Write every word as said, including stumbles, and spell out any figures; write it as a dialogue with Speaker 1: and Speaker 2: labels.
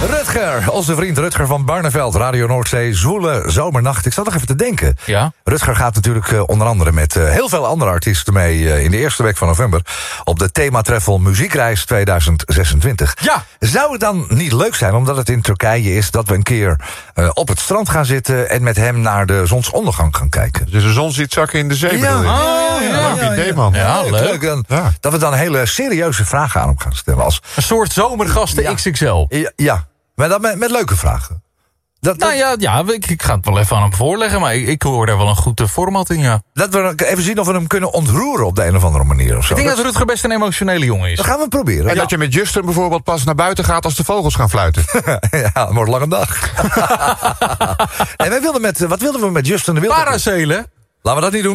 Speaker 1: Rutger, onze vriend Rutger van Barneveld, Radio Noordzee, zwoele zomernacht. Ik zat nog even te denken.
Speaker 2: Ja?
Speaker 1: Rutger gaat natuurlijk uh, onder andere met uh, heel veel andere artiesten mee uh, in de eerste week van november op de thematreffel Muziekreis tweeduizend zesentwintig.
Speaker 2: Ja!
Speaker 1: Zou het dan niet leuk zijn, omdat het in Turkije is, dat we een keer uh, op het strand gaan zitten en met hem naar de zonsondergang gaan kijken?
Speaker 3: Dus de zon ziet zakken in de zee,
Speaker 1: Ja.
Speaker 3: bedoel je?
Speaker 2: Oh, ja,
Speaker 3: Leuk
Speaker 1: ja,
Speaker 3: idee,
Speaker 1: ja.
Speaker 3: man.
Speaker 2: Ja,
Speaker 1: Leuk,
Speaker 2: leuk.
Speaker 1: leuk. Dan,
Speaker 3: Ja.
Speaker 1: Dat we dan hele serieuze vragen aan hem gaan stellen. Als,
Speaker 2: Een soort zomergasten
Speaker 1: Ja.
Speaker 2: X X L.
Speaker 1: ja, ja, maar dan met, met leuke vragen. Dat, dat,
Speaker 2: Nou ja, ja ik, ik ga het wel even aan hem voorleggen, maar ik, ik hoor daar wel een goed uh, format in, ja.
Speaker 1: dat we even zien of we hem kunnen ontroeren op de een of andere manier. Of zo.
Speaker 2: Ik denk
Speaker 1: dat,
Speaker 2: dat Rutger best een emotionele jongen is.
Speaker 1: dat gaan we proberen.
Speaker 3: En
Speaker 1: Ja.
Speaker 3: dat je met Justin bijvoorbeeld pas naar buiten gaat als de vogels gaan fluiten.
Speaker 1: Ja, het wordt een lange dag. En wij wilden met, wat wilden we met Justin? Wilden we-
Speaker 2: Paracelen?
Speaker 1: Laten we dat niet doen.